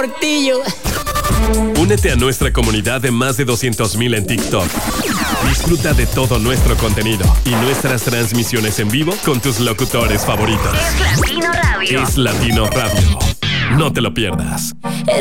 Portillo. Únete a nuestra comunidad de más de 200,000 en TikTok. Disfruta de todo nuestro contenido y nuestras transmisiones en vivo con tus locutores favoritos. Es Latino Radio. Es Latino Radio. No te lo pierdas.